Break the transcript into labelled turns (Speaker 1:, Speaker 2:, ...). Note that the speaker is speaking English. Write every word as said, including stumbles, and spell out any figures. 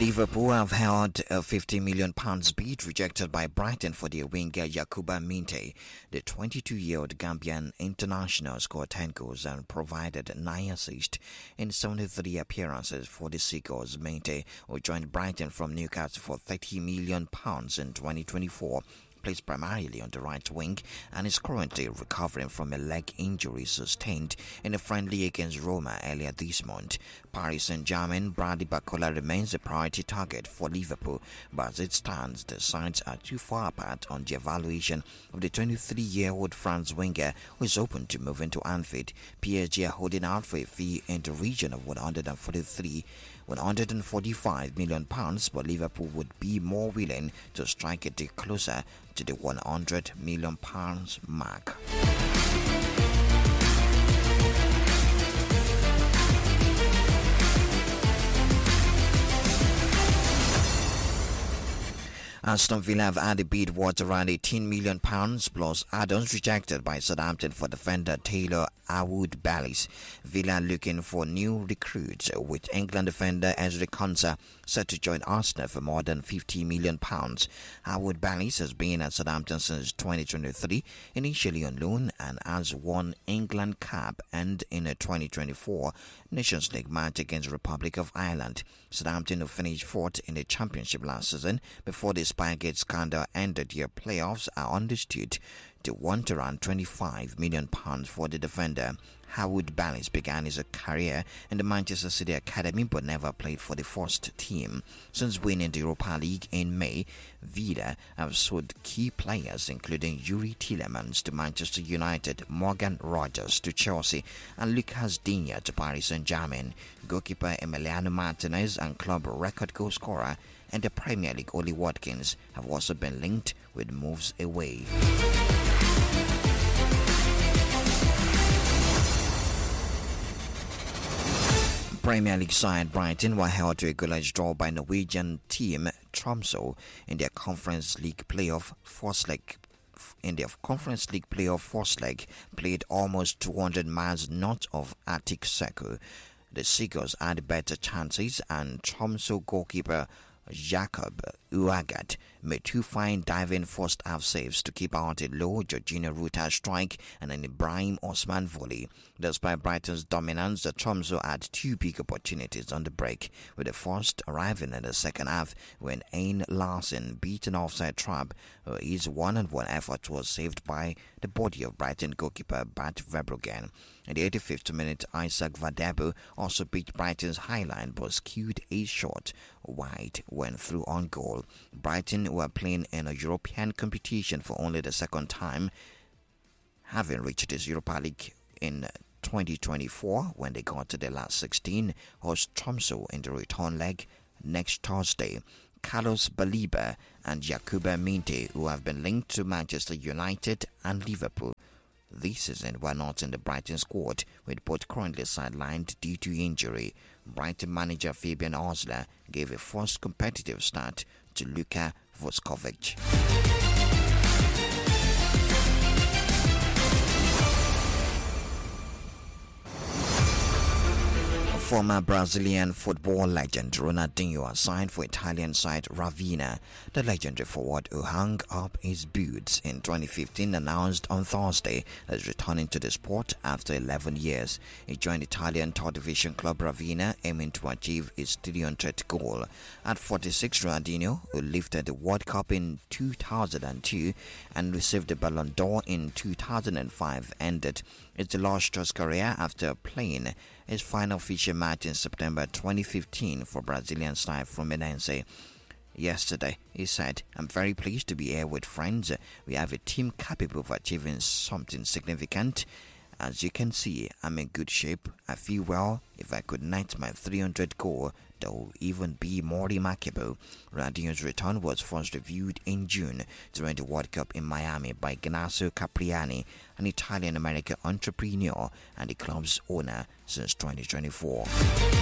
Speaker 1: Liverpool have held a fifty million pounds bid rejected by Brighton for their winger Yankuba Minteh. The twenty-two-year-old Gambian international scored ten goals and provided nine assists in seventy-three appearances for the Seagulls. Minteh, who joined Brighton from Newcastle for thirty million pounds in twenty twenty-four, plays primarily on the right wing and is currently recovering from a leg injury sustained in a friendly against Roma earlier this month. Paris Saint-Germain Brady Barcola remains a priority target for Liverpool, but as it stands, the sides are too far apart on the evaluation of the twenty-three-year-old France winger who is open to moving to Anfield. P S G are holding out for a fee in the region of one hundred forty-three one hundred forty-five million pounds, but Liverpool would be more willing to strike a deal closer to the one hundred million pounds mark. Aston Villa have had a bid worth around eighteen million pounds plus add-ons rejected by Southampton for defender Taylor Harwood-Bellis. Villa looking for new recruits, with England defender Ezri Konsa set to join Arsenal for more than fifty million pounds. Harwood-Bellis has been at Southampton since twenty twenty-three, initially on loan, and has won England cap and in a twenty twenty-four Nations League match against the Republic of Ireland. Southampton, who finished fourth in the Championship last season before the Spygate scandal ended their playoffs, are understood to want around twenty-five million pounds for the defender. Harwood-Bellis began his career in the Manchester City Academy but never played for the first team. Since winning the Europa League in May, Villa have sold key players including Yuri Tielemans to Manchester United, Morgan Rogers to Chelsea, and Lucas Digne to Paris Saint-Germain. Goalkeeper Emiliano Martinez and club record goal scorer and the Premier League Oli Watkins have also been linked with moves away. Premier League side Brighton were held to a goalless draw by Norwegian team Tromsø in their Conference League playoff first leg. In their Conference League playoff first leg, played almost two hundred miles north of Arctic Circle. The Seagulls had better chances, and Tromsø goalkeeper Jakob Uagat made two fine diving first half saves to keep out a low Jorginho Ruta strike and an Ibrahim Osman volley. Despite Brighton's dominance, the Tromsø had two big opportunities on the break, with the first arriving in the second half when Aine Larsen beat an offside trap. His one-on-one effort was saved by the body of Brighton goalkeeper Bart Verbruggen. In the eighty-fifth minute, Isaac Vadebo also beat Brighton's highline but skewed a shot wide when through on goal. Brighton were playing in a European competition for only the second time, having reached this Europa League in twenty twenty-four when they got to the last sixteen, host Tromsø in the return leg next Thursday. Carlos Baliba and Yankuba Minteh, who have been linked to Manchester United and Liverpool this season, were not in the Brighton squad, with both currently sidelined due to injury. Brighton manager Fabian Osler gave a first competitive start to Luka Vuskovic. Former Brazilian football legend Ronaldinho has signed for Italian side Ravenna. The legendary forward, who hung up his boots in twenty fifteen, announced on Thursday that he's returning to the sport after eleven years. He joined Italian third division club Ravenna, aiming to achieve his three hundredth goal. At forty-six, Ronaldinho, who lifted the World Cup in two thousand two and received the Ballon d'Or in two thousand five, ended his illustrious career after playing his final feature match in September twenty fifteen for Brazilian side Fluminense. Yesterday, he said, "I'm very pleased to be here with friends. We have a team capable of achieving something significant. As you can see, I'm in good shape. I feel well. If I could net my three hundredth goal, that would even be more remarkable." Ronaldinho's return was first reviewed in June during the World Cup in Miami by Ignacio Capriani, an Italian-American entrepreneur and the club's owner since twenty twenty-four.